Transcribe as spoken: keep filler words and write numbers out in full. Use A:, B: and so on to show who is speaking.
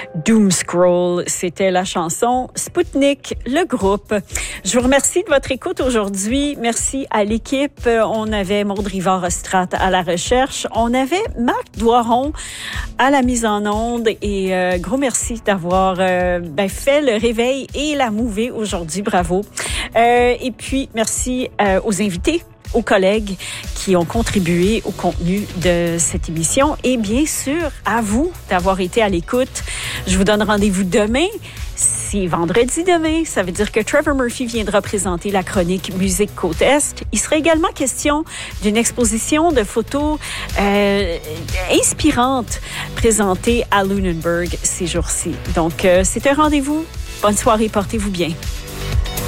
A: Doom Scroll, c'était la chanson Spoutnik, le groupe. Je vous remercie de votre écoute aujourd'hui. Merci à l'équipe. On avait Maud Rivard-Ostrat à la recherche. On avait Marc Doiron à la mise en onde. Et euh, gros merci d'avoir euh, ben, fait le réveil et la mouvée aujourd'hui. Bravo. Euh, et puis, merci euh, aux invités, aux collègues qui ont contribué au contenu de cette émission et bien sûr à vous d'avoir été à l'écoute. Je vous donne rendez-vous demain. C'est vendredi demain. Ça veut dire que Trevor Murphy viendra présenter la chronique Musique Côte-Est. Il sera également question d'une exposition de photos euh, inspirantes présentée à Lunenburg ces jours-ci. Donc, euh, c'est un rendez-vous. Bonne soirée, portez-vous bien.